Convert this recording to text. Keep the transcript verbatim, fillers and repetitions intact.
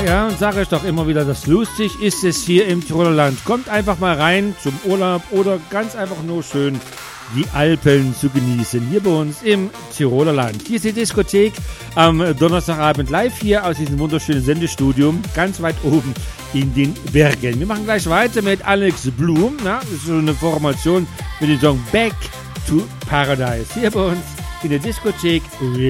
Ja, und sage ich doch immer wieder, das lustig ist es hier im Tiroler Land. Kommt einfach mal rein zum Urlaub oder ganz einfach nur schön die Alpen zu genießen. Hier bei uns im Tiroler Land. Hier ist die Diskothek am Donnerstagabend live hier aus diesem wunderschönen Sendestudio ganz weit oben in den Bergen. Wir machen gleich weiter mit Alex Blum. Na, das ist so eine Formation mit dem Song Back to Paradise. Hier bei uns in der Diskothek